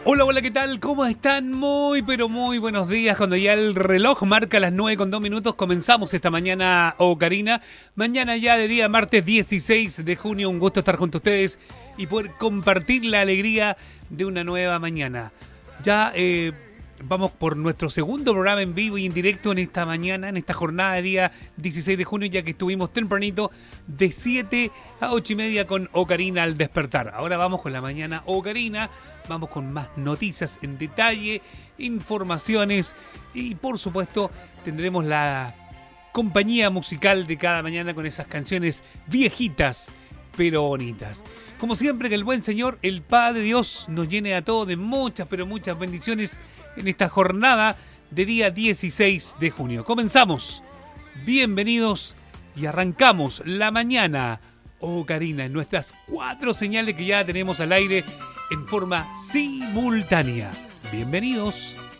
Hola, hola, ¿qué tal? ¿Cómo están? Muy, pero muy buenos días. Cuando ya el reloj marca las 9:02, comenzamos esta mañana, Ocarina. Mañana ya de día, martes 16 de junio. Un gusto estar junto a ustedes y poder compartir la alegría de una nueva mañana. Ya vamos por nuestro segundo programa en vivo y en directo en esta mañana, en esta jornada de día 16 de junio, ya que estuvimos tempranito de 7 a 8:30 con Ocarina al despertar. Ahora vamos con la mañana Ocarina. Vamos con más noticias en detalle, informaciones y por supuesto tendremos la compañía musical de cada mañana con esas canciones viejitas pero bonitas. Como siempre, que el buen Señor, el Padre Dios, nos llene a todos de muchas pero muchas bendiciones en esta jornada de día 16 de junio. Comenzamos. Bienvenidos y arrancamos la mañana Ocarina en nuestras 4 señales que ya tenemos al aire en forma simultánea. Bienvenidos.